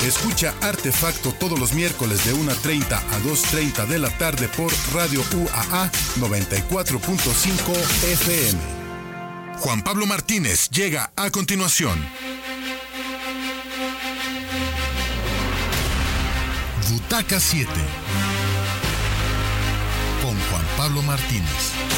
Escucha Artefacto todos los miércoles de 1:30 a 2:30 de la tarde por Radio UAA 94.5 FM. Juan Pablo Martínez llega a continuación. Butaca 7 con Juan Pablo Martínez.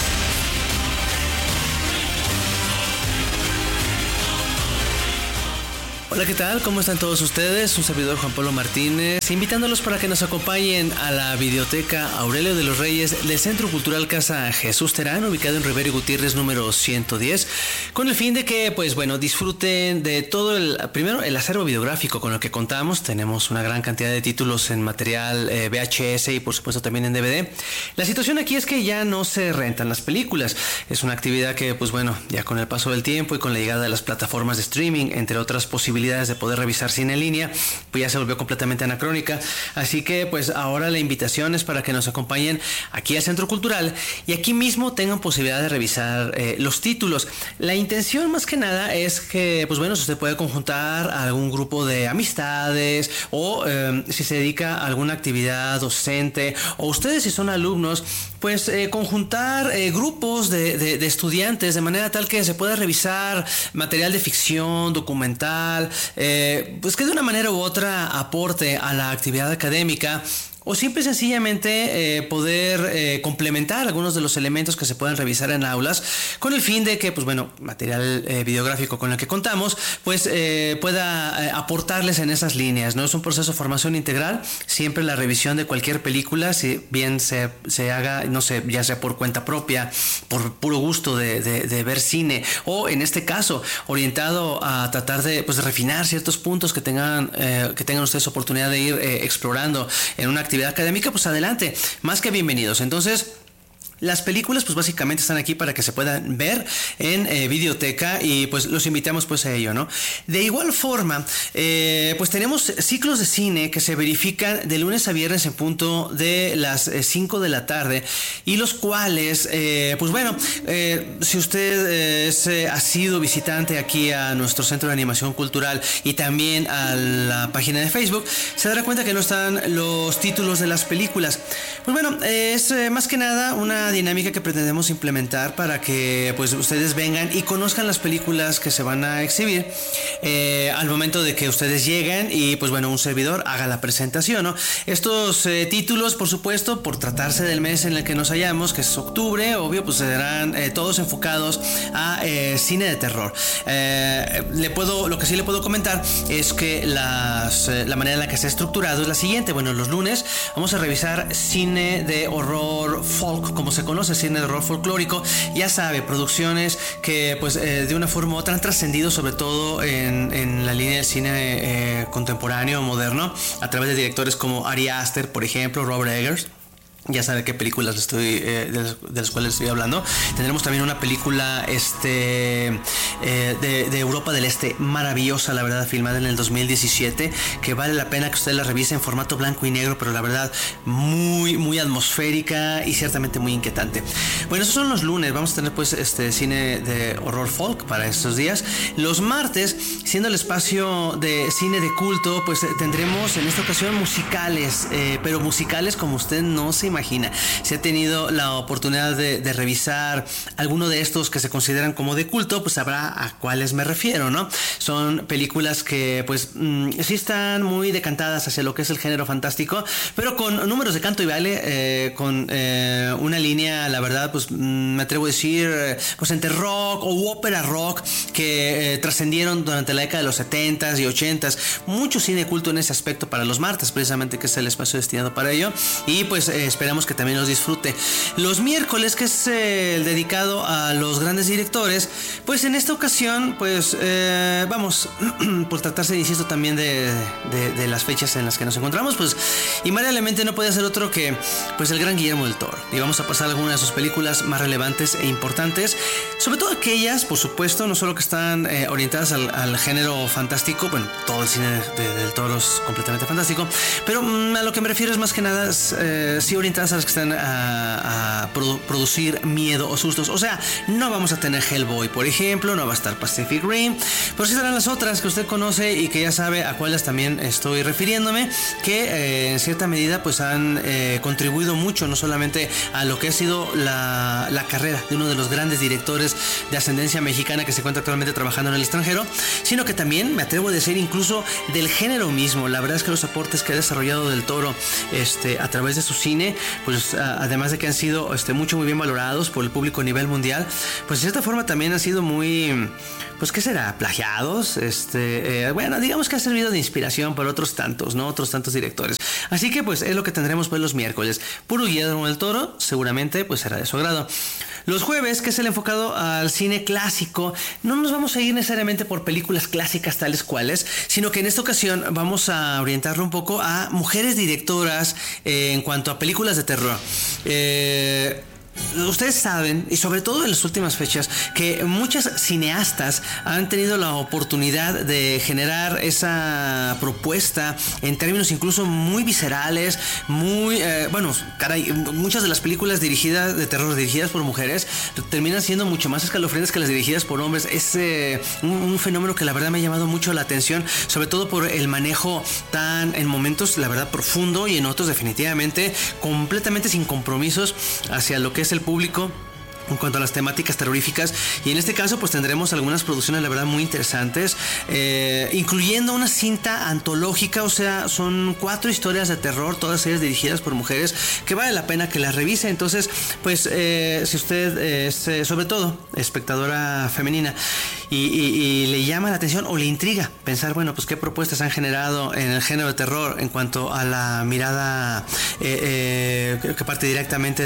Hola, ¿qué tal? ¿Cómo están todos ustedes? Un servidor, Juan Pablo Martínez, invitándolos para que nos acompañen a la Videoteca Aurelio de los Reyes del Centro Cultural Casa Jesús Terán, ubicado en Rivero y Gutiérrez número 110, con el fin de que, pues bueno, disfruten de todo el acervo videográfico con el que contamos. Tenemos una gran cantidad de títulos en material VHS y por supuesto también en DVD. La situación aquí es que ya no se rentan las películas. Es una actividad que, pues bueno, ya con el paso del tiempo y con la llegada de las plataformas de streaming, entre otras posibilidades de poder revisar cine en línea, pues ya se volvió completamente anacrónica. Así que pues ahora la invitación es para que nos acompañen aquí al Centro Cultural y aquí mismo tengan posibilidad de revisar los títulos. La intención más que nada es que, pues bueno, si usted puede conjuntar a algún grupo de amistades o si se dedica a alguna actividad docente, o ustedes si son alumnos, pues conjuntar grupos de estudiantes de manera tal que se pueda revisar material de ficción, documental, pues que de una manera u otra aporte a la actividad académica, o simple y sencillamente poder complementar algunos de los elementos que se puedan revisar en aulas, con el fin de que, pues bueno, material videográfico con el que contamos, pues pueda aportarles en esas líneas, ¿no? Es un proceso de formación integral. Siempre la revisión de cualquier película, si bien se haga, no sé, ya sea por cuenta propia, por puro gusto de ver cine, o en este caso, orientado a tratar de, pues, de refinar ciertos puntos que tengan ustedes oportunidad de ir explorando en una actividad académica, pues adelante, más que bienvenidos. Entonces, las películas pues básicamente están aquí para que se puedan ver en videoteca y pues los invitamos pues a ello, ¿no? De igual forma, pues tenemos ciclos de cine que se verifican de lunes a viernes en punto de las 5 de la tarde, y los cuales, pues bueno, si usted ha sido visitante aquí a nuestro Centro de Animación Cultural y también a la página de Facebook, se dará cuenta que no están los títulos de las películas. Pues bueno, es más que nada una dinámica que pretendemos implementar para que pues ustedes vengan y conozcan las películas que se van a exhibir al momento de que ustedes lleguen y pues bueno, un servidor haga la presentación, ¿no? Estos títulos, por supuesto, por tratarse del mes en el que nos hallamos, que es octubre, obvio, pues serán todos enfocados a cine de terror. Lo que sí le puedo comentar es que la manera en la que se ha estructurado es la siguiente. Bueno, los lunes vamos a revisar cine de horror folk, como se conoce, cine de horror folclórico. Ya sabe, producciones que pues de una forma u otra han trascendido, sobre todo en la línea del cine contemporáneo, moderno, a través de directores como Ari Aster, por ejemplo, Robert Eggers. Ya sabe qué películas de las cuales estoy hablando. Tendremos también una película de Europa del Este, maravillosa, la verdad, filmada en el 2017, que vale la pena que usted la revise en formato blanco y negro, pero la verdad muy, muy atmosférica y ciertamente muy inquietante. Bueno, esos son los lunes. Vamos a tener pues cine de horror folk para estos días. Los martes, siendo el espacio de cine de culto, pues tendremos en esta ocasión musicales, pero musicales como usted no se imagina. Si ha tenido la oportunidad de revisar alguno de estos que se consideran como de culto, pues sabrá a cuáles me refiero, ¿no? Son películas que pues sí están muy decantadas hacia lo que es el género fantástico, pero con números de canto y baile, con una línea, la verdad, pues me atrevo a decir, pues entre rock o ópera rock, que trascendieron durante la década de los 70s y 80s. Mucho cine culto en ese aspecto para los martes, precisamente, que es el espacio destinado para ello, y pues esperamos que también los disfrute. Los miércoles, que es el dedicado a los grandes directores, pues en esta ocasión pues vamos, por tratarse, insisto, también de las fechas en las que nos encontramos, pues invariablemente no puede ser otro que pues el gran Guillermo del Toro, y vamos a pasar algunas de sus películas más relevantes e importantes, sobre todo aquellas, por supuesto, no solo que están orientadas al género fantástico. Bueno, todo el cine del Toro es completamente fantástico, pero a lo que me refiero es más que nada sí orientado orientadas a las que están a producir miedo o sustos. O sea, no vamos a tener Hellboy, por ejemplo, no va a estar Pacific Rim, pero sí estarán las otras que usted conoce y que ya sabe a cuáles también estoy refiriéndome, que en cierta medida pues han contribuido mucho, no solamente a lo que ha sido la carrera de uno de los grandes directores de ascendencia mexicana que se encuentra actualmente trabajando en el extranjero, sino que también me atrevo a decir incluso del género mismo. La verdad es que los aportes que ha desarrollado Del Toro a través de su cine, pues además de que han sido muy bien valorados por el público a nivel mundial, pues de cierta forma también han sido muy, pues ¿qué será? Plagiados, bueno, digamos que ha servido de inspiración para otros tantos, ¿no? Otros tantos directores. Así que pues es lo que tendremos pues los miércoles. Puro Guillermo del Toro, seguramente pues será de su agrado. Los jueves, que es el enfocado al cine clásico, no nos vamos a ir necesariamente por películas clásicas tales cuales, sino que en esta ocasión vamos a orientarlo un poco a mujeres directoras en cuanto a películas de terror. Ustedes saben, y sobre todo en las últimas fechas, que muchas cineastas han tenido la oportunidad de generar esa propuesta en términos incluso muy viscerales, muy, muchas de las películas de terror dirigidas por mujeres terminan siendo mucho más escalofriantes que las dirigidas por hombres. Es un fenómeno que la verdad me ha llamado mucho la atención, sobre todo por el manejo tan, en momentos, la verdad, profundo, y en otros definitivamente completamente sin compromisos hacia lo que es el público en cuanto a las temáticas terroríficas. Y en este caso pues tendremos algunas producciones la verdad muy interesantes, incluyendo una cinta antológica. O sea, son 4 historias de terror, todas ellas dirigidas por mujeres, que vale la pena que las revise. Entonces pues si usted es sobre todo espectadora femenina y le llama la atención o le intriga pensar, bueno, pues qué propuestas han generado en el género de terror en cuanto a la mirada que parte directamente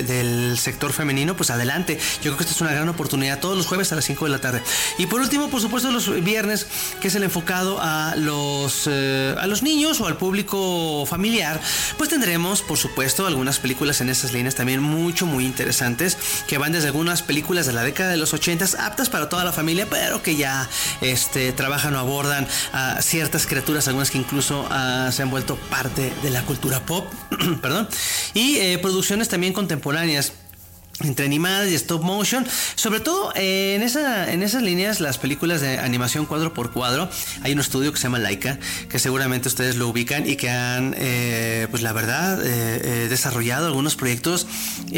del sector femenino, pues adelante. Yo creo que esta es una gran oportunidad todos los jueves a las 5 de la tarde. Y por último, por supuesto, los viernes, que es el enfocado a los niños o al público familiar, pues tendremos, por supuesto, algunas películas en esas líneas también muy interesantes, que van desde algunas películas de la década de los 80s aptas para toda la familia, pero que ya trabajan o abordan a ciertas criaturas, algunas que incluso se han vuelto parte de la cultura pop, perdón, y producciones también contemporáneas entre animadas y stop motion, sobre todo en esas líneas, las películas de animación cuadro por cuadro. Hay un estudio que se llama Laika, que seguramente ustedes lo ubican, y que han pues la verdad desarrollado algunos proyectos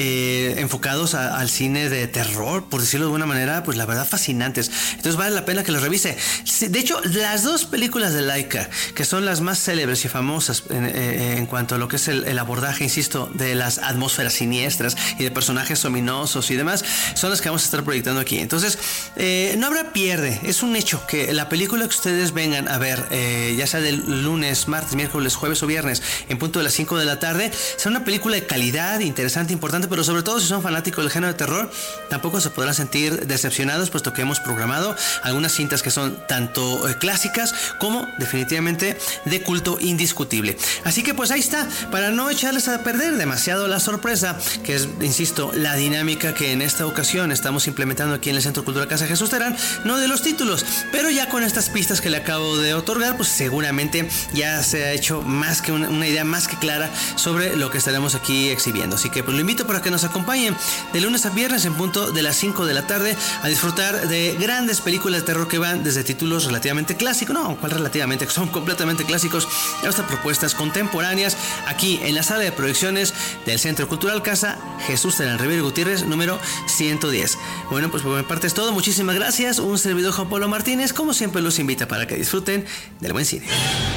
enfocados al cine de terror, por decirlo de alguna manera, pues la verdad fascinantes. Entonces vale la pena que los revise. De hecho, las 2 películas de Laika, que son las más célebres y famosas en cuanto a lo que es el abordaje, insisto, de las atmósferas siniestras y de personajes ominosos y demás, son las que vamos a estar proyectando aquí. Entonces no habrá pierde. Es un hecho que la película que ustedes vengan a ver, ya sea del lunes, martes, miércoles, jueves o viernes, en punto de las 5 de la tarde, será una película de calidad, interesante, importante, pero sobre todo si son fanáticos del género de terror, tampoco se podrán sentir decepcionados, puesto que hemos programado algunas cintas que son tanto clásicas como definitivamente de culto indiscutible. Así que pues ahí está, para no echarles a perder demasiado la sorpresa, que es, insisto, la dinámica que en esta ocasión estamos implementando aquí en el Centro Cultural Casa Jesús Terán, no de los títulos, pero ya con estas pistas que le acabo de otorgar, pues seguramente ya se ha hecho más que una idea más que clara sobre lo que estaremos aquí exhibiendo. Así que pues lo invito para que nos acompañen de lunes a viernes en punto de las 5 de la tarde a disfrutar de grandes películas de terror que van desde títulos relativamente clásicos, no, cuál relativamente, que son completamente clásicos, hasta propuestas contemporáneas aquí en la sala de proyecciones del Centro Cultural Casa Jesús Terán, Rivero Gutiérrez, número 110. Bueno, pues por mi parte es todo. Muchísimas gracias. Un servidor, Juan Pablo Martínez, como siempre los invita para que disfruten del buen cine.